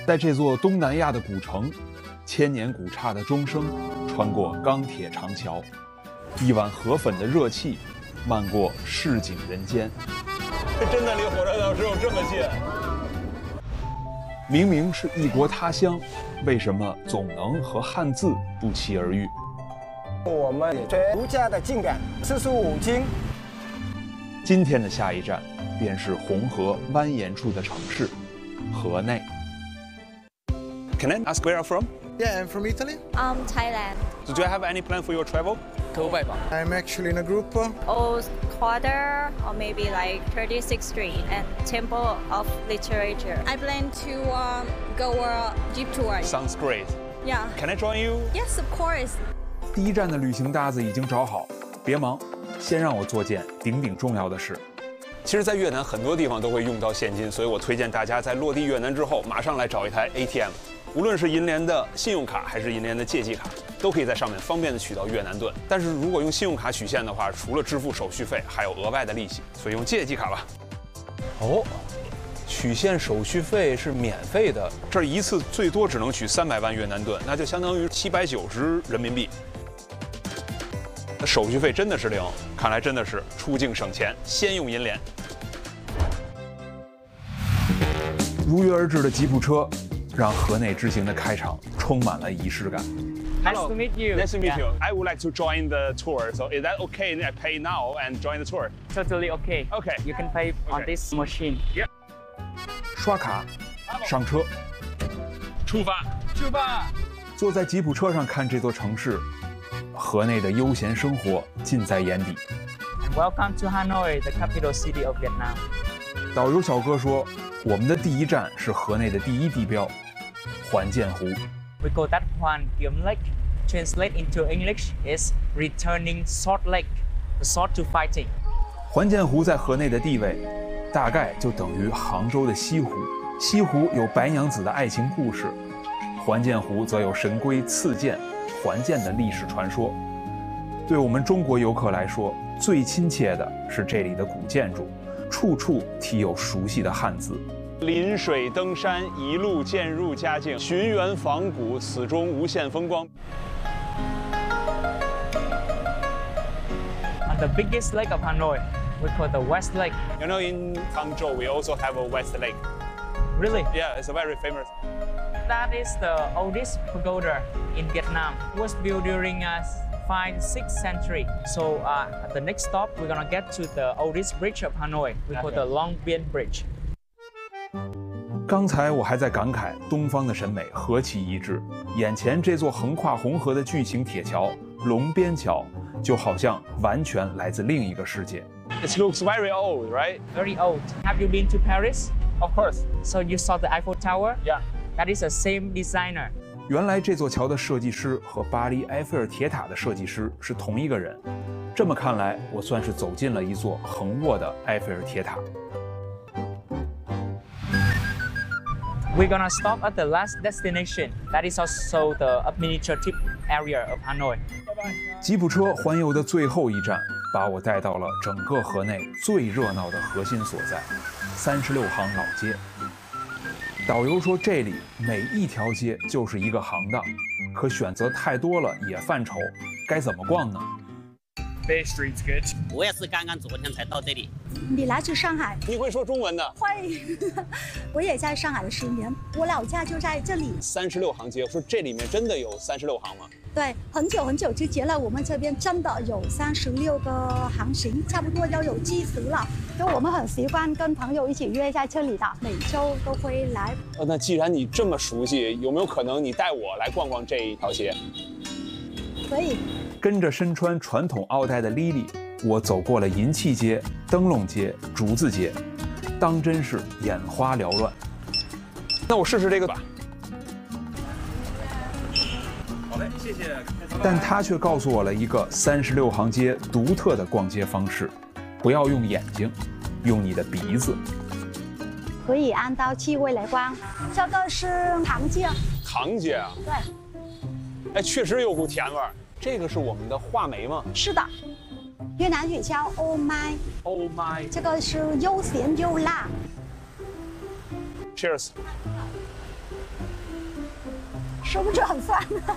在这座东南亚的古城，千年古刹的钟声穿过钢铁长桥，一碗河粉的热气漫过市井人间。 真的离火车头只有这么近。 明明是异国他乡，为什么总能和汉字不期而遇？ 我们学儒家的经典四书五经。 今天的下一站便是红河蜿蜒处的城市河内。 Can I ask where you're from? Yeah, I'm from Italy. Thailand. So do you have any plan for your travel? I'm actually in a group. Old Quarter, or maybe like 36th Street and Temple of Literature. I plan to go a jeep tour. Sounds great. Yeah. Can I join you? Yes, of course. 第一站的旅行搭子已经找好，别忙，先让我做件顶顶重要的事。 其实，在越南很多地方都会用到现金，所以我推荐大家在落地越南之后，马上来找一台 ATM。无论是银联的信用卡还是银联的借记卡，都可以在上面方便的取到越南盾。但是如果用信用卡取现的话，除了支付手续费，还有额外的利息，所以用借记卡吧。哦，取现手续费是免费的，这儿一次最多只能取300万越南盾，那就相当于790人民币。那手续费真的是零，看来真的是出境省钱，先用银联。 如约而至的吉普车，让河内之行的开场充满了仪式感。 Nice to meet you. Nice to meet you. I would like to join the tour. So is that okay? I pay now and join the tour. Totally okay. Okay. You can pay on this machine. Yeah. 刷卡，上车， 出发。 坐在吉普车上看这座城市，河内的悠闲生活尽在眼底。 Welcome to Hanoi, the capital city of Vietnam. 导游小哥说，我们的第一站是河内的第一地标——环建湖。 We call that Hoàn Kiếm Lake. Translate into English is returning Sword Lake, the sword to fighting. 环建湖在河内的地位，大概就等于杭州的西湖。西湖有白娘子的爱情故事，环建湖则有神龟赐剑、还剑的历史传说。对我们中国游客来说，最亲切的是这里的古建筑，处处题有熟悉的汉字。 临水登山，一路渐入佳境；寻源访古，此中无限风光。 On the biggest lake of Hanoi, we call the West Lake. You know, in Hangzhou, we also have a West Lake. Really? Yeah, it's a very famous. That is the oldest pagoda in Vietnam. It was built during 5th, 6th century. So at the next stop, we're gonna get to the oldest bridge of Hanoi. We call the Long Bien Bridge. 刚才我还在感慨东方的审美何其一致，眼前这座横跨红河的巨型铁桥龙边桥，就好像完全来自另一个世界。 It looks very old, right? Very old. Have you been to Paris? Of course. So you saw the Eiffel Tower? Yeah. That is the same designer. 原来这座桥的设计师和巴黎埃菲尔铁塔的设计师是同一个人。这么看来，我算是走进了一座横卧的埃菲尔铁塔。 We're gonna stop at the last destination. That is also the administrative area of Hanoi. 吉普车环游的最后一站，把我带到了整个河内最热闹的核心所在——36行老街。导游说，这里每一条街就是一个行当，可选择太多了也犯愁，该怎么逛呢？ Bay Street's good. 我也是刚刚昨天才到这里。 你来自上海？ 你会说中文的？ 会，我也在上海了10年，我老家就在这里。 36行街，说这里面真的有36行吗？ 对，很久很久之前了，我们这边真的有36个行型，差不多要有70了。就我们很习惯跟朋友一起约在这里的，每周都会来。 那既然你这么熟悉，有没有可能你带我来逛逛这一条街？ 可以。 跟着身穿传统奥黛的莉莉，我走过了银器街、灯笼街、竹子街，当真是眼花缭乱。 那我试试这个吧。好嘞，谢谢。 但他却告诉我了一个36行街独特的逛街方式：不要用眼睛，用你的鼻子。 可以按照气味来逛。这个是糖街。 糖街啊？ 对。 哎，确实有股甜味儿。这个是我们的话梅吗？ 是的，越南语叫 Oh my。Oh my。 这个是又咸又辣。 Cheers。 是不是很酸？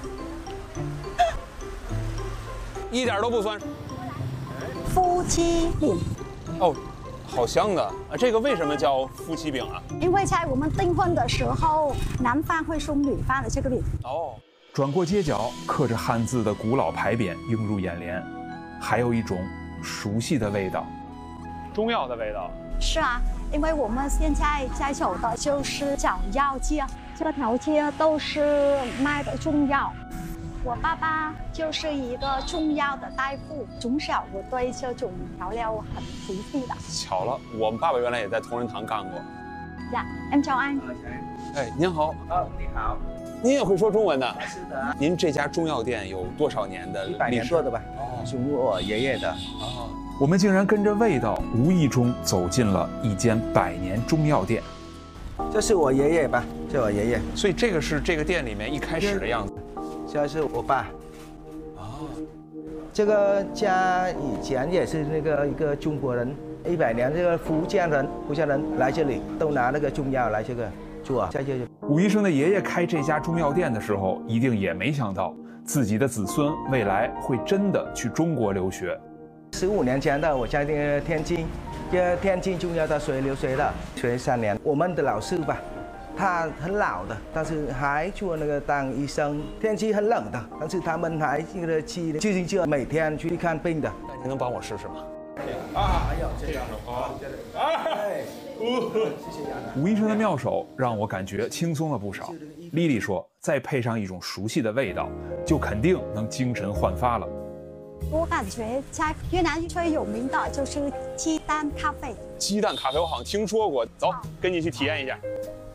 一点都不酸。 夫妻饼。 哦，好香的啊！这个为什么叫夫妻饼啊？ 因为在我们订婚的时候，男方会送女方的这个饼。 哦。 转过街角，刻着汉字的古老牌匾映入眼帘，还有一种熟悉的味道， 中药的味道。 是啊，因为我们现在在走的就是找药街，这条街都是卖的中药。我爸爸就是一个中药的大夫，从小我对这种调料很熟悉的。 巧了，我们爸爸原来也在同仁堂干过。 dạ em chào anh。 哎，您好。 你好。 您也会说中文的？是的。您这家中药店有多少年的历史？100 年做的吧。哦，是我爷爷的。 哦。 我们竟然跟着味道，无意中走进了一间100年中药店。 这是我爷爷吧？这是我爷爷。 所以这个是这个店里面一开始的样子。 这是我爸。哦。这个家以前也是那个一个中国人，100年这个福建人来这里都拿那个中药来这个做，在这。 武医生的爷爷开这家中药店的时候，一定也没想到自己的子孙未来会真的去中国留学。 15年前的我在那个天津，天津中药大学留学的，学3年。我们的老师吧，他很老的，但是还做那个当医生。天气很冷的，但是他们还这个骑自行车每天去看病的。 那您能帮我试试吗？ 啊，哎呦，这样好，哎，谢谢杨。 武医生的妙手让我感觉轻松了不少。丽丽说，再配上一种熟悉的味道，就肯定能精神焕发了。 我感觉在越南最有名的就是鸡蛋咖啡。 鸡蛋咖啡我好像听说过，走，跟你去体验一下。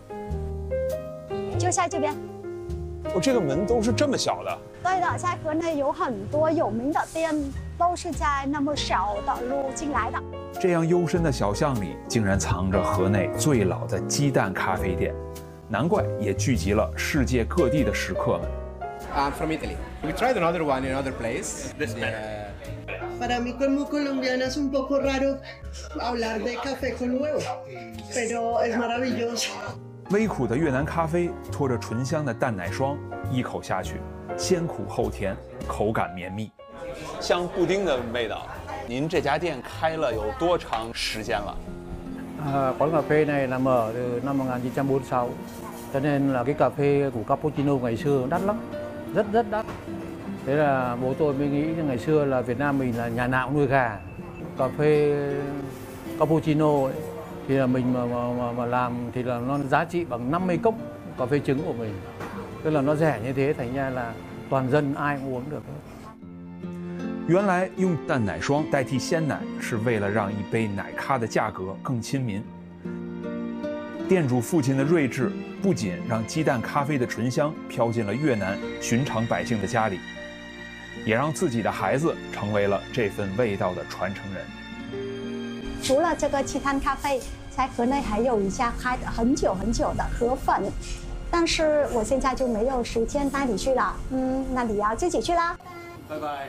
就在这边。 哦，这个门都是这么小的。 对的，在河内有很多有名的店都是在那么小的路进来的。 这样幽深的小巷里，竟然藏着河内最老的鸡蛋咖啡店，难怪也聚集了世界各地的食客们。 I'm from Italy. We tried another one in another place. Para mí como colombiana es un poco raro hablar de café con huevo, pero es maravilloso. 微苦的越南咖啡拖着醇香的蛋奶霜，一口下去，先苦后甜，口感绵密， 像布丁的味道。您这家店开了有多长时间了 ？Quán cà phê này nằm ở từ năm 1946, cho nên là cái cà phê của cappuccino ngày xưa đắt lắm, rất đắt. Thế là bố tôi mới nghĩ ngày xưa là Việt Nam mình là nhà nào cũng nuôi gà, cà phê cappuccino ấy, thì là mình mà làm thì là nó giá trị bằng 50 cốc cà phê trứng của mình, tức là nó rẻ như thế thành ra là toàn dân ai cũng uống được. 原来用蛋奶霜代替鲜奶是为了让一杯奶咖的价格更亲民。店主父亲的睿智不仅让鸡蛋咖啡的醇香飘进了越南寻常百姓的家里，也让自己的孩子成为了这份味道的传承人。 除了这个鸡蛋咖啡，在河内还有一家开了很久的河粉，但是我现在就没有时间带你去了。那你要自己去啦。 拜拜。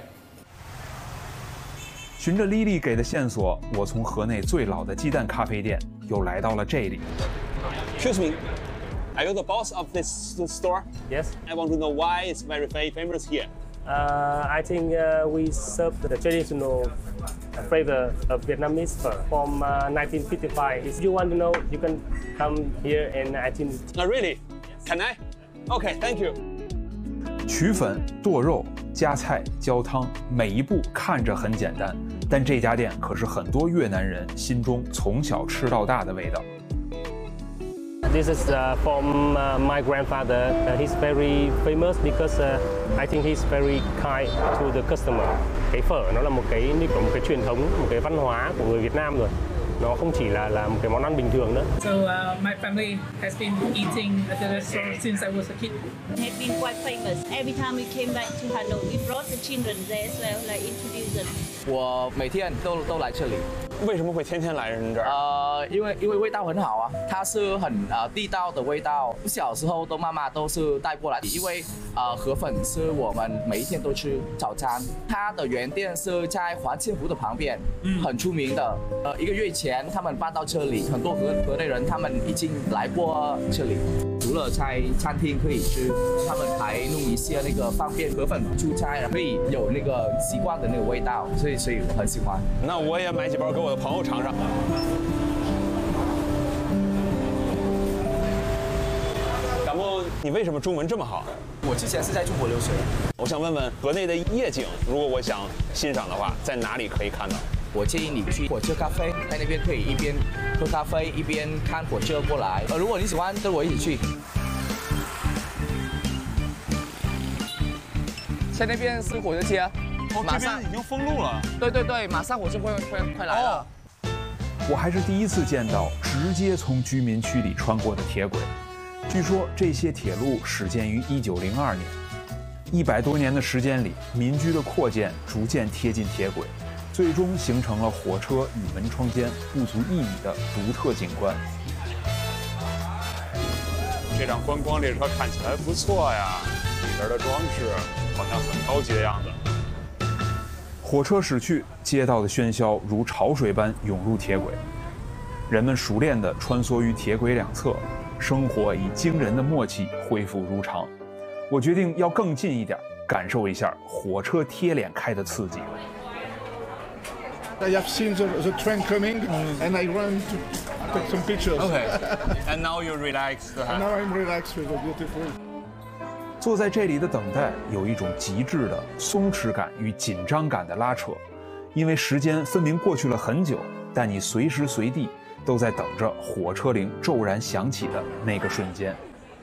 循着莉莉给的线索，我从河内最老的鸡蛋咖啡店又来到了这里。 Excuse me, are you the boss of this store? Yes. I want to know why it's very famous here. I think we serve the traditional flavor of Vietnamese pho from 1955. If you want to know, you can come here and I think. Oh, really? Can I? Okay, thank you. 取粉、剁肉、加菜、浇汤，每一步看着很简单，但这家店可是很多越南人心中从小吃到大的味道。 This is from my grandfather. He's very famous because I think he's very kind to the customer. Cái phở nó là một cái như kiểu một cái truyền thống, một cái văn hóa của người Việt Nam rồi. Nó không chỉ là một cái món ăn bình thường nữa. So my family has been eating at the restaurant since I was a kid. It has been quite famous. Every time we came back to Hanoi, we brought the children there as well, like introduce them. 我每天都来这里。 为什么会天天来人这儿？ 因为味道很好啊，它是很地道的味道。小时候妈妈都是带过来，因为河粉是我们每一天都吃早餐。它的原店是在环庆湖的旁边，很出名的。1个月前他们搬到这里，很多河内人他们已经来过这里。主除了在餐厅可以吃，他们还弄一些那个方便河粉出差，可以有那个习惯的那个味道，所以我很喜欢。 那我也买几包给我的朋友尝尝。感冒，你为什么中文这么好？ 我之前是在中国留学。 我想问问河内的夜景，如果我想欣赏的话，在哪里可以看到？ 我建议你去火车咖啡，在那边可以一边喝咖啡一边看火车过来。如果你喜欢，跟我一起去。在那边是火车街，马上已经封路了。 对，马上火车会快来了。 我还是第一次见到直接从居民区里穿过的铁轨。据说这些铁路始建于1902年，100多年的时间里，民居的扩建逐渐贴近铁轨。最终形成了火车与门窗间不足1米的独特景观。 这辆观光列车看起来不错呀，里边的装饰好像很高级的样子。 火车驶去，街道的喧嚣如潮水般涌入铁轨，人们熟练地穿梭于铁轨两侧，生活以惊人的默契恢复如常。我决定要更近一点，感受一下火车贴脸开的刺激。 I have seen the train coming, and I ran to take some pictures. Okay, and now you're relaxed. And now I'm relaxed with the beautiful. 坐在这里的等待有一种极致的松弛感与紧张感的拉扯，因为时间分明过去了很久，但你随时随地都在等着火车铃骤然响起的那个瞬间。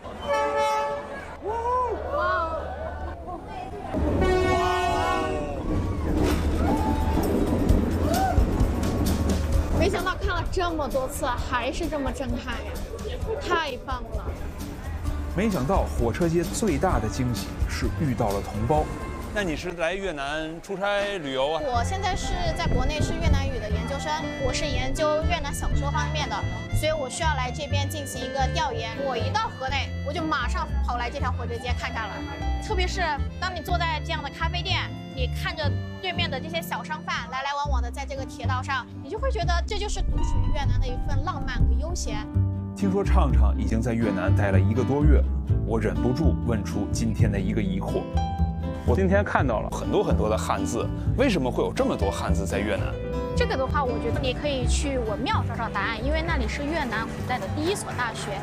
没想到看了这么多次，还是这么震撼呀！太棒了！ 没想到火车街最大的惊喜是遇到了同胞。 那你是来越南出差旅游啊？ 我现在是在国内是越南语的研究生，我是研究越南小说方面的，所以我需要来这边进行一个调研。我一到河内，我就马上跑来这条火车街看看了。特别是当你坐在这样的咖啡店，你看着对面的这些小商贩来来往往的在这个铁道上，你就会觉得这就是独属于越南的一份浪漫和悠闲。 听说畅畅已经在越南待了1个多月，我忍不住问出今天的一个疑惑。 我今天看到了很多的汉字，为什么会有这么多汉字在越南？ 这个的话，我觉得你可以去文庙找找答案，因为那里是越南古代的第1所大学。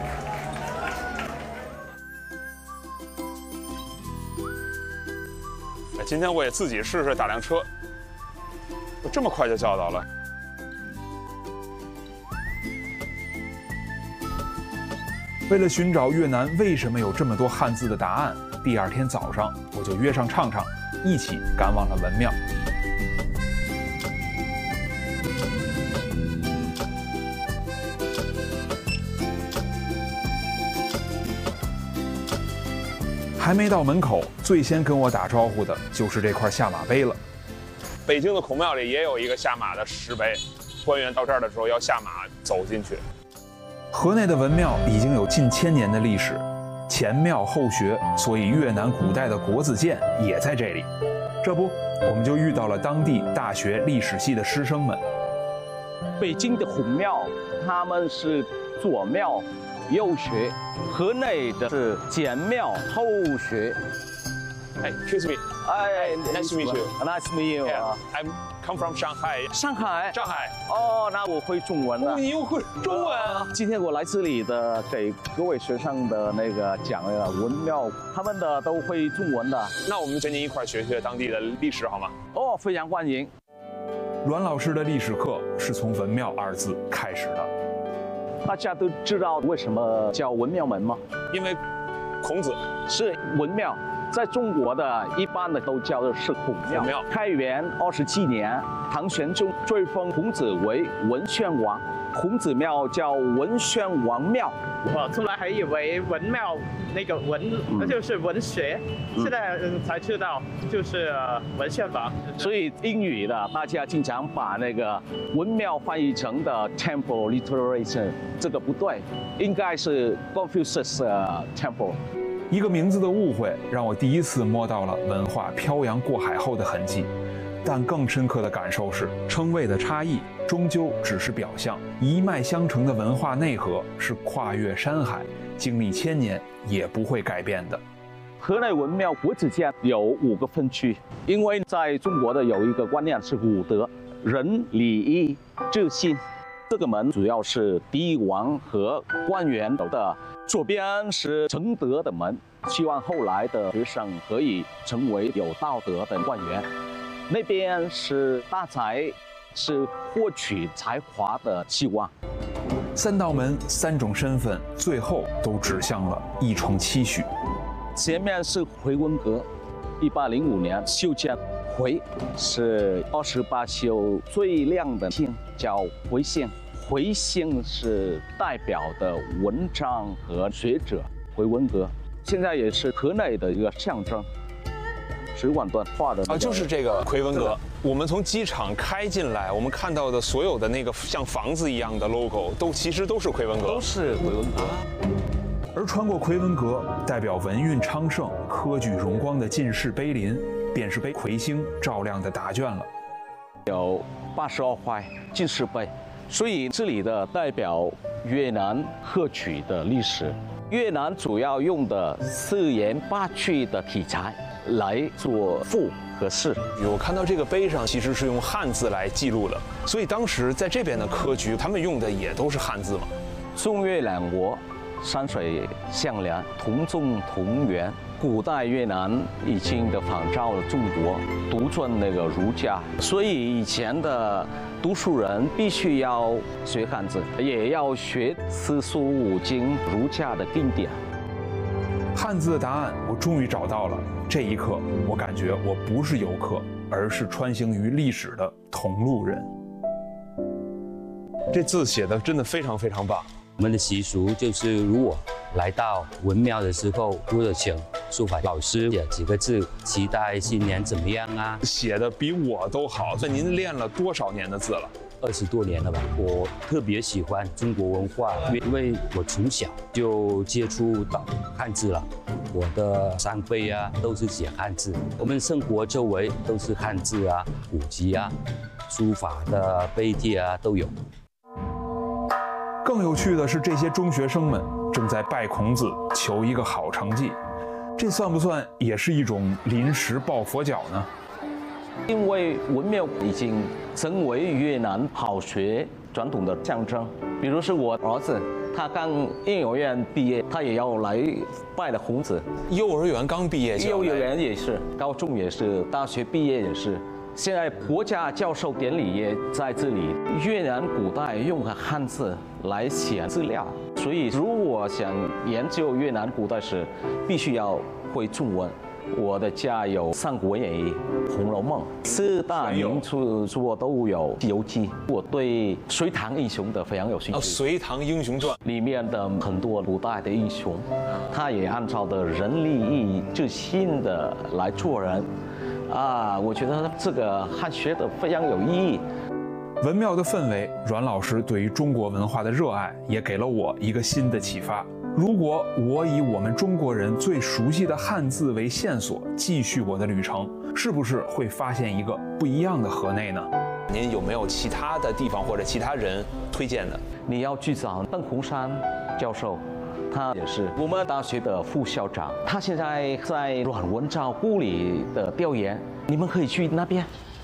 今天我也自己试试打辆车，我这么快就叫到了。 为了寻找越南为什么有这么多汉字的答案，第2天早上我就约上畅畅，一起赶往了文庙。还没到门口，最先跟我打招呼的就是这块下马碑了。 北京的孔庙里也有一个下马的石碑，官员到这儿的时候要下马走进去。 河内的文庙已经有近1000年的历史，前庙后学，所以越南古代的国子监也在这里。这不，我们就遇到了当地大学历史系的师生们。 北京的孔庙，他们是左庙右学，河内的是前庙后学。 Hey, excuse me. Nice to meet you. Nice to meet you. Yeah, I'm come from Shanghai. 上海。 上海。 哦，那我会中文了。 你又会中文啊？ 今天我来这里的，给各位学生的那个讲那个文庙，他们的都会中文的。 那我们跟您一块学学当地的历史好吗？ 哦，非常欢迎。 阮老师的历史课是从文庙2字开始的。 大家都知道为什么叫文庙门吗？ 因为孔子是文庙。在中国的一般的都叫做是孔庙。开元27年，唐玄宗追封孔子为文宣王，孔子庙叫文宣王庙。 我从来还以为文庙那个文那就是文学，现在才知道就是文宣王。 所以英语的大家经常把那个文庙翻译成的 temple literature， 这个不对，应该是 Confucius temple。 一个名字的误会，让我第一次摸到了文化漂洋过海后的痕迹。但更深刻的感受是，称谓的差异终究只是表象，一脉相承的文化内核是跨越山海， 经历1000年也不会改变的。 河内文庙国子监有5个分区，因为在中国的有一个观念是5德：仁、礼、义、智、信。这个门主要是帝王和官员的，左边是承德的门，希望后来的学生可以成为有道德的官员。那边是大才，是获取才华的希望。 3道门3种身份，最后都指向了一重期许。 前面是回文阁，1805年修建。回是28宿最亮的星，叫回星。回星是代表的文章和学者。回文阁现在也是河内的一个象征。水管段画的就是这个回文阁。我们从机场开进来，我们看到的所有的那个像房子一样的 logo， 其实都是回文阁， 都是回文阁。 而穿过回文阁，代表文运昌盛、科举荣光的进士碑林，便是被魁星照亮的答卷了。 有82块进士碑，所以这里的代表越南科举的历史。越南主要用的4言8句的题材来做赋和诗。 我看到这个碑上其实是用汉字来记录的，所以当时在这边的科举，他们用的也都是汉字嘛。 中越两国山水相连，同宗同源。古代越南已经的仿照了中国，独尊那个儒家，所以以前的读书人必须要学汉字，也要学四书五经儒家的经典。 汉字的答案我终于找到了，这一刻我感觉我不是游客，而是穿行于历史的同路人。 这字写的真的非常非常棒。 我们的习俗就是，如果来到文庙的时候，或者请书法老师写几个字，期待新年怎么样啊？ 写的比我都好。那您练了多少年的字了 ？20多年了吧。我特别喜欢中国文化，因为我从小就接触到汉字了。我的上辈啊都是写汉字，我们生活周围都是汉字啊、古籍啊、书法的碑帖啊都有。 更有趣的是，这些中学生们正在拜孔子，求一个好成绩。这算不算也是一种临时抱佛脚呢？ 因为文庙已经成为越南好学传统的象征。比如是我儿子，他刚幼儿园毕业，他也要来拜了孔子。 幼儿园刚毕业就？ 幼儿园也是，高中也是，大学毕业也是。现在国家教授典礼也在这里。越南古代用汉字来写资料，所以如果想研究越南古代史，必须要会中文。我的家有《三国演义》《红楼梦》4大名著作都有《西游记》。我对隋唐英雄的非常有兴趣。 隋唐英雄传里面的很多古代的英雄，他也按照的仁义义智信的来做人。我觉得这个汉学的非常有意义。 文庙的氛围，阮老师对于中国文化的热爱，也给了我一个新的启发。如果我以我们中国人最熟悉的汉字为线索，继续我的旅程，是不是会发现一个不一样的河内呢？ 您有没有其他的地方或者其他人推荐的？ 你要去找邓洪山教授。他也是我们大学的副校长，他现在在阮文昭故里的调研，你们可以去那边。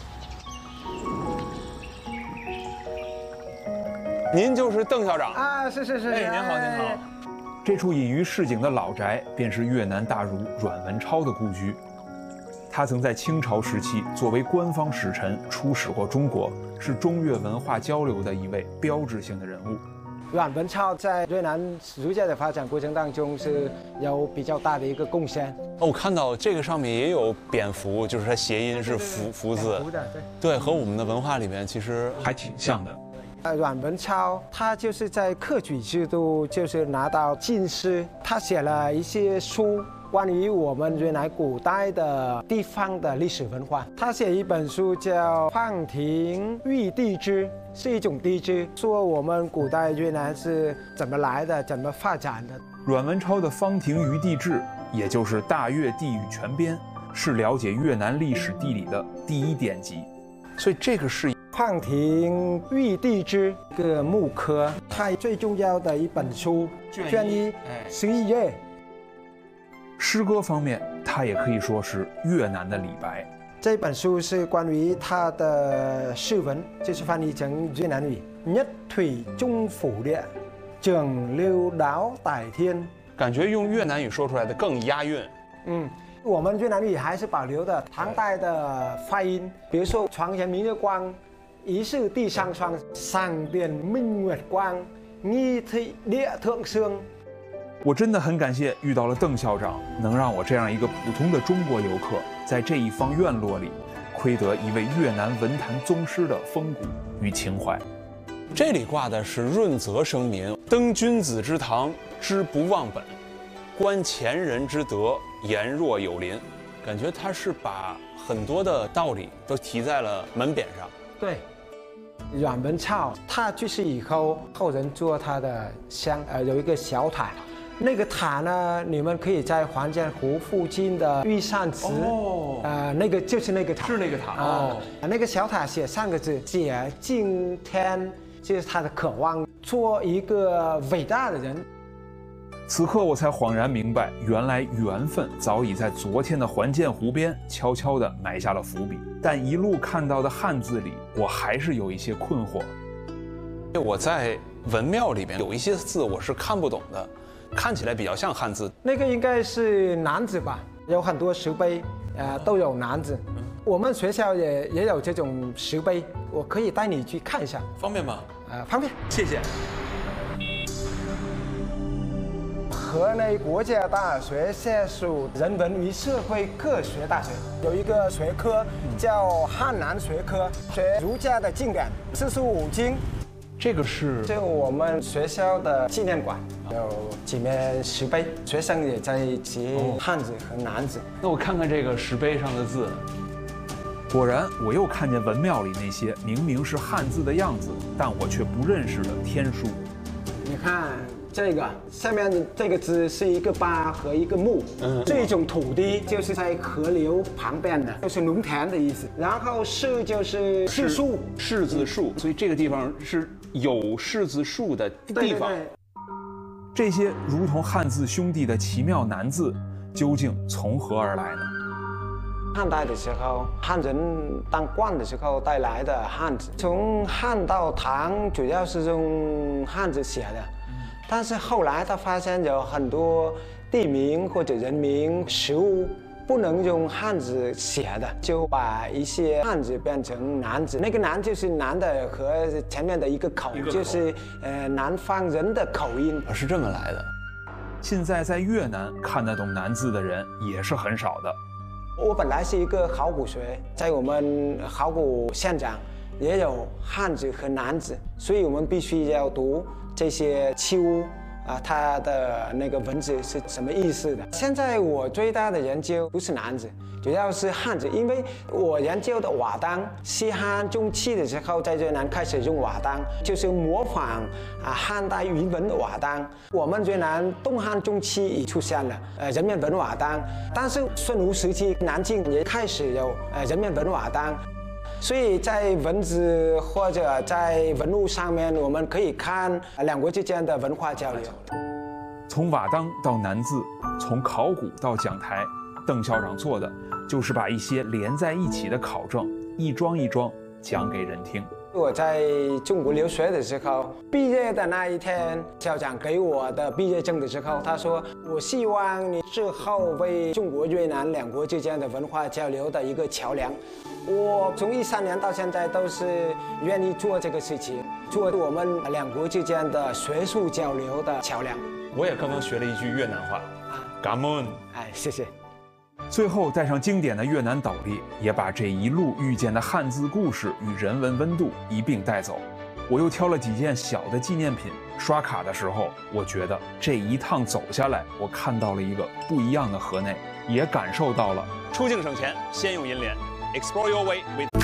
您就是邓校长啊？是。 您好，您好。 这处隐于市井的老宅，便是越南大儒阮文超的故居。他曾在清朝时期作为官方使臣出使过中国，是中越文化交流的一位标志性的人物。 阮文超在越南儒家的发展过程当中是有比较大的一个贡献。 我看到这个上面也有蝙蝠，就是它谐音是福字，对，和我们的文化里面其实还挺像的。 阮文超他就是在科举制度就是拿到进士，他写了一些书。关于我们越南古代的地方的历史文化，他写一本书叫《放庭玉地支》，是一种地支，说我们古代越南是怎么来的，怎么发展的。 阮文超的《方庭于地志》，也就是《大越地域全编》，是了解越南历史地理的第一典籍。 所以这个是旷庭玉帝之一个木刻，它最重要的一本书，卷一11页。 诗歌方面，它也可以说是越南的李白。 这本书是关于他的诗文，就是翻译成越南语。nhất thủy trung phủ địa, trường lưu đáo tại thiên。 感觉用越南语说出来的更押韵。 我们越南语还是保留的唐代的发音，比如说床前明月光，疑是地上霜，上殿明月光，逆推列thượng sương。 我真的很感谢遇到了邓校长，能让我这样一个普通的中国游客，在这一方院落里，窥得一位越南文坛宗师的风骨与情怀。 这里挂的是润泽生民，登君子之堂，知不忘本，观前人之德，言若有邻。感觉他是把很多的道理都题在了门匾上。 对，阮文超他去世以后，后人做他的像有一个小塔。那个塔呢，你们可以在黄建湖附近的玉山祠，那个就是那个塔， 是那个塔那个小塔写3个字：解敬天，就是他的渴望，做一个伟大的人。 此刻我才恍然明白，原来缘分早已在昨天的还建湖边悄悄地埋下了伏笔。但一路看到的汉字里，我还是有一些困惑。 我在文庙里边有一些字我是看不懂的。看起来比较像汉字， 那个应该是南字吧，有很多石碑，都有南字。我们学校也有这种石碑，我可以带你去看一下， 方便吗？ 方便， 谢谢。 河内国家大学下属人文与社会科学大学有一个学科叫汉南学科，学儒家的经典，45经。 这个是就我们学校的纪念馆，有几面石碑，学生也在记汉字和南字。 那我看看这个石碑上的字，果然我又看见文庙里那些明明是汉字的样子，但我却不认识的天书。 你看这个下面的这个字是一个八和一个木，这种土地就是在河流旁边的，就是农田的意思。然后柿就是柿树， 柿子树，所以这个地方是有柿子树的地方。 对。 这些如同汉字兄弟的奇妙难字，究竟从何而来呢？ 汉代的时候，汉人当官的时候带来的汉字，从汉到唐主要是用汉字写的。但是后来他发现有很多地名或者人名、食物不能用汉字写的，就把一些汉字变成南字。那个南就是南的和前面的一个口，就是南方人的口音， 是这么来的。 现在在越南看得懂南字的人也是很少的。 我本来是一个考古学，在我们考古现场也有汉字和南字，所以我们必须要读这些器物它的那个文字是什么意思的。现在我最大的研究不是南字，主要是汉字，因为我研究的瓦当，西汉中期的时候在越南开始用瓦当，就是模仿汉代云纹的瓦当。我们越南东汉中期已出现了人面纹瓦当，但是孙吴时期南京也开始有人面纹瓦当。所以在文字或者在文物上面，我们可以看两国之间的文化交流。 从瓦当到南字，从考古到讲台，邓校长做的就是把一些连在一起的考证一桩一桩讲给人听。 我在中国留学的时候，毕业的那一天，校长给我的毕业证的时候，他说：“我希望你之后为中国越南两国之间的文化交流的一个桥梁。”我从13年到现在都是愿意做这个事情，做我们两国之间的学术交流的桥梁。 我也刚刚学了一句越南话，Cảm ơn。 谢谢。 最后带上经典的越南斗笠，也把这一路遇见的汉字故事与人文温度一并带走。我又挑了几件小的纪念品，刷卡的时候，我觉得这一趟走下来，我看到了一个不一样的河内，也感受到了出境省钱，先用银联。Explore your way with